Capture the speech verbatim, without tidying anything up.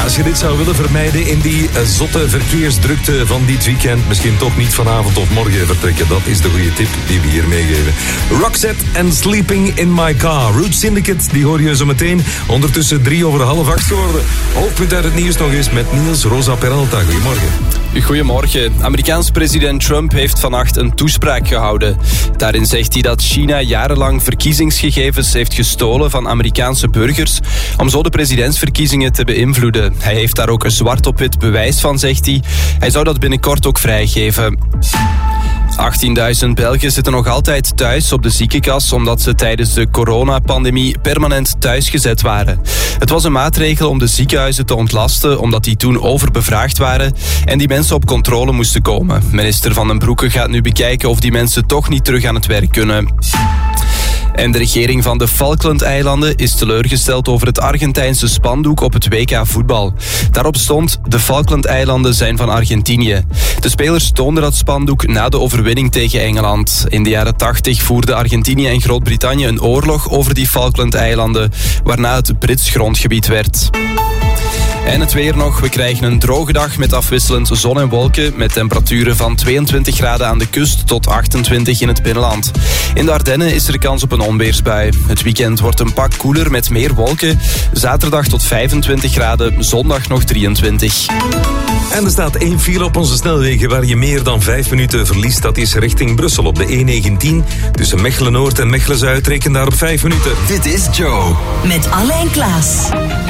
Als je dit zou willen vermijden in die uh, zotte verkeersdrukte van dit weekend, misschien toch niet vanavond of morgen vertrekken. Dat is de goede tip die we hier meegeven. Roxette en Sleeping in My Car. Root Syndicate, die hoor je zo meteen. Ondertussen drie over half acht geworden. Hoofdpunt uit het nieuws nog eens met Niels Rosa Peralta. Goedemorgen. Goedemorgen. Amerikaans president Trump heeft vannacht een toespraak gehouden. Daarin zegt hij dat China jarenlang verkiezingsgegevens heeft gestolen van Amerikaanse burgers om zo de presidentsverkiezingen te beïnvloeden. Hij heeft daar ook een zwart op wit bewijs van, zegt hij. Hij zou dat binnenkort ook vrijgeven. achttienduizend Belgen zitten nog altijd thuis op de ziekenkas omdat ze tijdens de coronapandemie permanent thuisgezet waren. Het was een maatregel om de ziekenhuizen te ontlasten omdat die toen overbevraagd waren en die mensen op controle moesten komen. Minister Van den Broeke gaat nu bekijken of die mensen toch niet terug aan het werk kunnen. En de regering van de Falklandeilanden is teleurgesteld over het Argentijnse spandoek op het W K voetbal. Daarop stond: de Falklandeilanden zijn van Argentinië. De spelers toonden dat spandoek na de overwinning tegen Engeland. In de jaren tachtig voerden Argentinië en Groot-Brittannië een oorlog over die Falklandeilanden, waarna het Brits grondgebied werd. En het weer nog. We krijgen een droge dag met afwisselend zon en wolken, met temperaturen van tweeëntwintig graden aan de kust tot achtentwintig in het binnenland. In de Ardennen is er kans op een onweersbui. Het weekend wordt een pak koeler met meer wolken. Zaterdag tot vijfentwintig graden, zondag nog drieëntwintig. En er staat één file op onze snelwegen waar je meer dan vijf minuten verliest. Dat is richting Brussel op de E negentien. Tussen Mechelen-Noord en Mechelen-Zuid reken daar op vijf minuten. Dit is Joe. Met Alain Klaas.